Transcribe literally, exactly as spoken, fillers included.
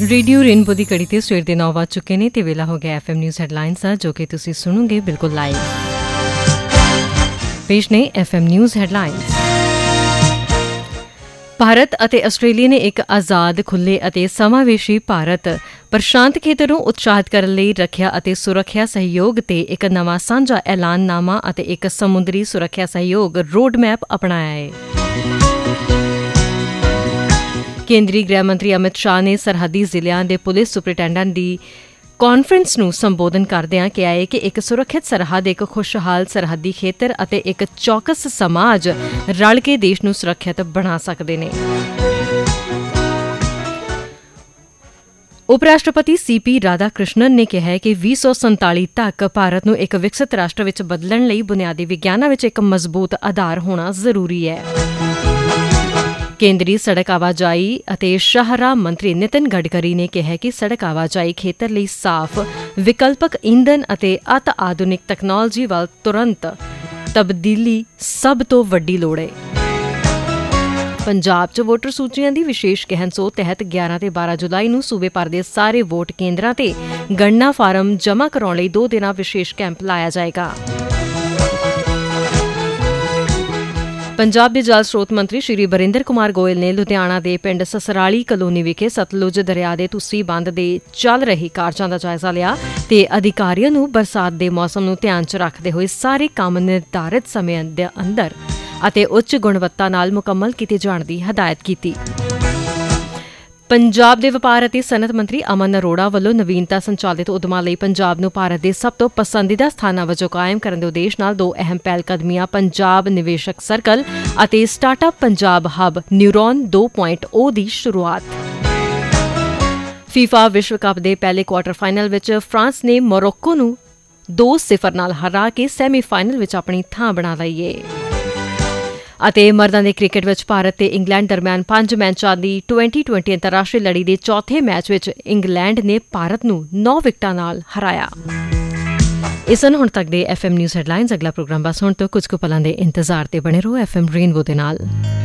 Radio rainbow की घड़ी ते सवेर के नौ वज चुके ने ते वेला हो गया एफ एम न्यूज़ हैडलाइंस दा जो कि तुसी सुनोगे बिल्कुल लाइव। पेश ने F M news headlines. Bharat ਅਤੇ ਆਸਟ੍ਰੇਲੀਆ ਨੇ ਇੱਕ ਆਜ਼ਾਦ ਖੁੱਲ੍ਹੇ ਅਤੇ ਸਮਾਵੇਸ਼ੀ ਭਾਰਤ ਪ੍ਰਸ਼ਾਂਤ ਖੇਤਰ ਨੂੰ ਉਤਸ਼ਾਹਿਤ ਕਰਨ ਲਈ ਰੱਖਿਆ ਅਤੇ ਸੁਰੱਖਿਆ ਸਹਿਯੋਗ ਤੇ ਇੱਕ ਨਵਾਂ ਸਾਂਝਾ ਐਲਾਨਨਾਮਾ ਅਤੇ ਇੱਕ ਸਮੁੰਦਰੀ ਸੁਰੱਖਿਆ ਸਹਿਯੋਗ ਰੋਡ ਮੈਪ ਅਪਣਾਇਆ ਹੈ। ਕੇਂਦਰੀ ਗ੍ਰਹਿ ਮੰਤਰੀ ਅਮਿਤ ਸ਼ਾਹ ਨੇ ਸਰਹੱਦੀ ਜ਼ਿਲ੍ਹਿਆਂ ਦੇ ਪੁਲਿਸ ਸੁਪਰਡੈਂਟਾਂ ਦੀ ਕਾਨਫਰੰਸ ਨੂੰ ਸੰਬੋਧਨ ਕਰਦਿਆਂ ਕਿਹਾ ਹੈ ਕਿ ਇੱਕ ਸੁਰੱਖਿਅਤ ਸਰਹੱਦ, ਇੱਕ ਖੁਸ਼ਹਾਲ ਸਰਹੱਦੀ ਖੇਤਰ ਅਤੇ ਇੱਕ ਚੌਕਸ ਸਮਾਜ ਰਲ ਕੇ ਦੇਸ਼ ਨੂੰ ਸੁਰੱਖਿਅਤ ਬਣਾ ਸਕਦੇ ਨੇ। ਉਪ ਰਾਸ਼ਟਰਪਤੀ ਸੀ ਪੀ ਰਾਧਾ ਕ੍ਰਿਸ਼ਨਨ ਨੇ ਕਿਹਾ ਹੈ ਕਿ ਵੀਹ ਸੌ ਸੰਤਾਲੀ ਤੱਕ ਭਾਰਤ ਨੂੰ ਇੱਕ ਵਿਕਸਿਤ ਰਾਸ਼ਟਰ ਵਿੱਚ ਬਦਲਣ ਲਈ ਬੁਨਿਆਦੀ ਵਿਗਿਆਨਾਂ ਵਿੱਚ ਇੱਕ ਮਜ਼ਬੂਤ ਆਧਾਰ ਹੋਣਾ ਜ਼ਰੂਰੀ ਹੈ। ਕੇਂਦਰੀ ਸੜਕ ਆਵਾਜਾਈ ਅਤੇ ਸ਼ਾਹਰਾਹ ਮੰਤਰੀ ਨਿਤਿਨ ਗਡਕਰੀ ਨੇ ਕਿਹਾ ਕਿ ਸੜਕ ਆਵਾਜਾਈ ਖੇਤਰ ਲਈ ਸਾਫ਼, ਵਿਕਲਪਕ ਈਂਧਨ ਅਤੇ ਅਤ ਆਧੁਨਿਕ ਤਕਨਾਲੋਜੀ ਵੱਲ ਤੁਰੰਤ ਤਬਦੀਲੀ ਸਭ ਤੋਂ ਵੱਡੀ ਲੋੜ ਹੈ। ਪੰਜਾਬ 'ਚ ਵੋਟਰ ਸੂਚੀਆਂ ਦੀ ਵਿਸ਼ੇਸ਼ ਗਹਿਣਸੋਧ ਤਹਿਤ ਗਿਆਰਾਂ ਤੇ ਬਾਰਾਂ ਜੁਲਾਈ ਨੂੰ ਸੂਬੇ ਭਰ ਦੇ ਸਾਰੇ ਵੋਟ ਕੇਂਦਰਾਂ ਤੇ ਗਣਨਾ ਫਾਰਮ ਜਮ੍ਹਾਂ ਕਰਾਉਣ ਲਈ ਦੋ ਦਿਨਾਂ ਵਿਸ਼ੇਸ਼ ਕੈਂਪ ਲਾਇਆ ਜਾਏਗਾ। ਪੰਜਾਬ ਦੇ ਜਲ ਸਰੋਤ ਮੰਤਰੀ ਸ਼੍ਰੀ ਬਰਿੰਦਰ ਕੁਮਾਰ ਗੋਇਲ ਨੇ ਲੁਧਿਆਣਾ ਦੇ ਪਿੰਡ ਸਸਰਾਲੀ ਕਲੋਨੀ ਵਿਖੇ ਸਤਲੁਜ ਦਰਿਆ ਦੇ ਤੁਸੀਂ ਬੰਦ ਦੇ ਚੱਲ ਰਹੇ ਕਾਰਜਾਂ ਦਾ ਜਾਇਜ਼ਾ ਲਿਆ ਤੇ ਅਧਿਕਾਰੀਆਂ ਨੂੰ ਬਰਸਾਤ ਦੇ ਮੌਸਮ ਨੂੰ ਧਿਆਨ 'ਚ ਰੱਖਦੇ ਹੋਏ ਸਾਰੇ ਕੰਮ ਨਿਰਧਾਰਿਤ ਸਮੇਂ ਦੇ ਅੰਦਰ ਅਤੇ ਉੱਚ ਗੁਣਵੱਤਾ ਨਾਲ ਮੁਕੰਮਲ ਕੀਤੇ ਜਾਣ ਦੀ ਹਦਾਇਤ ਕੀਤੀ। ਪੰਜਾਬ ਦੇ ਵਪਾਰ ਅਤੇ ਸਨਅਤ ਮੰਤਰੀ ਅਮਨ ਅਰੋੜਾ ਵੱਲੋਂ ਨਵੀਨਤਾ ਸੰਚਾਲਿਤ ਉਦਮਾਂ ਲਈ ਪੰਜਾਬ ਨੂੰ ਭਾਰਤ ਦੇ ਸਭ ਤੋਂ ਪਸੰਦੀਦਾ ਸਥਾਨਾਂ ਵਜੋਂ ਕਾਇਮ ਕਰਨ ਦੇ ਉਦੇਸ਼ ਨਾਲ ਦੋ ਅਹਿਮ ਪਹਿਲਕਦਮੀਆਂ ਪੰਜਾਬ ਨਿਵੇਸ਼ਕ ਸਰਕਲ ਅਤੇ ਸਟਾਰਟਅਪ ਪੰਜਾਬ ਹੱਬ ਨਿਊਰੋਨ ਦੋ ਪੁਆਇੰਟ ਓ ਦੀ ਸ਼ੁਰੂਆਤ। ਫੀਫਾ ਵਿਸ਼ਵ ਕੱਪ ਦੇ ਪਹਿਲੇ ਕੁਆਰਟਰ ਫਾਈਨਲ ਵਿੱਚ ਫਰਾਂਸ ਨੇ ਮੋਰੋਕੋ ਨੂੰ ਦੋ ਸਿਫਰ ਨਾਲ ਹਰਾ ਕੇ ਸੈਮੀ ਫਾਈਨਲ ਵਿੱਚ ਆਪਣੀ ਥਾਂ ਬਣਾ ਲਈ ਏ। ਅਤੇ ਮਰਦਾਂ ਦੇ ਕ੍ਰਿਕਟ ਵਿੱਚ ਭਾਰਤ ਤੇ ਇੰਗਲੈਂਡ ਦਰਮਿਆਨ ਪੰਜ ਮੈਚਾਂ ਦੀ ਟਵੈਂਟੀ ਟਵੈਂਟੀ ਅੰਤਰਰਾਸ਼ਟਰੀ ਲੜੀ ਦੇ ਚੌਥੇ ਮੈਚ ਵਿੱਚ ਇੰਗਲੈਂਡ ਨੇ ਭਾਰਤ ਨੂੰ ਨੌ ਵਿਕਟਾਂ ਨਾਲ ਹਰਾਇਆ। ਇਸ ਸਨ ਹੁਣ ਤੱਕ ਦੇ ਐਫ ਐਮ ਨਿਊਜ਼ ਹੈਡਲਾਈਨਸ। ਅਗਲਾ ਪ੍ਰੋਗਰਾਮ ਬਸ ਹੁਣ ਤੋਂ ਕੁਝ ਕੁ ਪਲਾਂ ਦੇ ਇੰਤਜ਼ਾਰ ਤੇ ਬਣੇ ਰਹੋ ਐਫ ਐਮ ਰੇਨਬੋ ਦੇ ਨਾਲ।